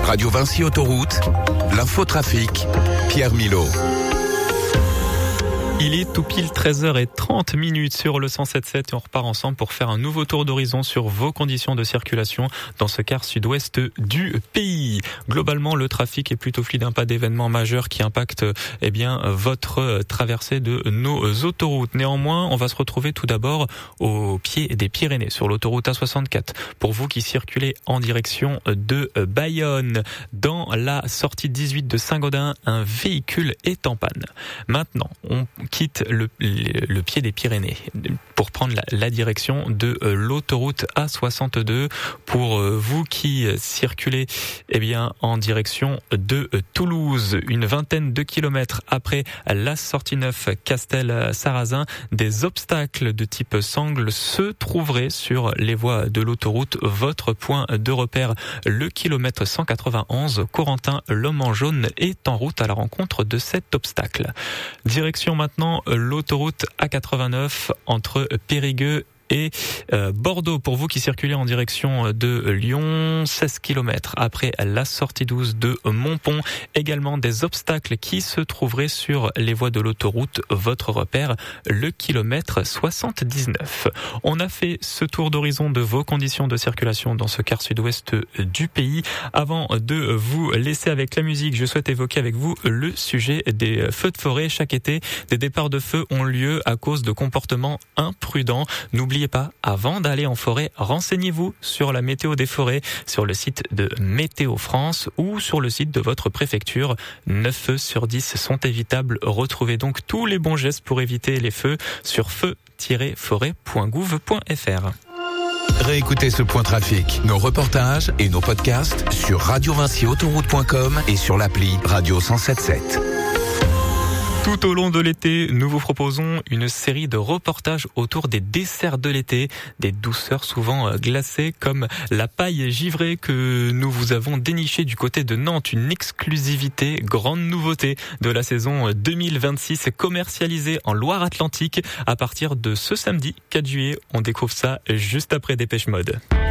Radio Vinci Autoroute, l'infotrafic, Pierre Milot. Il est tout pile 13h30 sur le 107.7 et on repart ensemble pour faire un nouveau tour d'horizon sur vos conditions de circulation dans ce quart sud-ouest du pays. Globalement, le trafic est plutôt fluide, pas d'événements majeurs qui impactent votre traversée de nos autoroutes. Néanmoins, on va se retrouver tout d'abord au pied des Pyrénées sur l'autoroute A64. Pour vous qui circulez en direction de Bayonne, dans la sortie 18 de Saint-Gaudens, un véhicule est en panne. Maintenant, on quitte le pied des Pyrénées pour prendre la direction de l'autoroute A62. Pour vous qui circulez en direction de Toulouse, une vingtaine de kilomètres après la sortie 9 Castel-Sarrazin, des obstacles de type sangle se trouveraient sur les voies de l'autoroute. Votre point de repère, le kilomètre 191, Corentin, l'homme en jaune, est en route à la rencontre de cet obstacle. Direction maintenant l'autoroute A89 entre Périgueux et Bordeaux. Pour vous qui circulez en direction de Lyon, 16 km après la sortie 12 de Montpont, également des obstacles qui se trouveraient sur les voies de l'autoroute. Votre repère, le kilomètre 79. On a fait ce tour d'horizon de vos conditions de circulation dans ce quart sud-ouest du pays. Avant de vous laisser avec la musique, je souhaite évoquer avec vous le sujet des feux de forêt. Chaque été, des départs de feu ont lieu à cause de comportements imprudents. N'oubliez pas, avant d'aller en forêt, renseignez-vous sur la météo des forêts, sur le site de Météo France ou sur le site de votre préfecture. 9 feux sur 10 sont évitables. Retrouvez donc tous les bons gestes pour éviter les feux sur feu-forêt.gouv.fr. Réécoutez ce point trafic, nos reportages et nos podcasts sur radiovinciautoroute.com et sur l'appli Radio 107.7. Tout au long de l'été, nous vous proposons une série de reportages autour des desserts de l'été, des douceurs souvent glacées comme la paille givrée que nous vous avons dénichée du côté de Nantes, une exclusivité, grande nouveauté de la saison 2026 commercialisée en Loire-Atlantique à partir de ce samedi 4 juillet. On découvre ça juste après Dépêche Mode.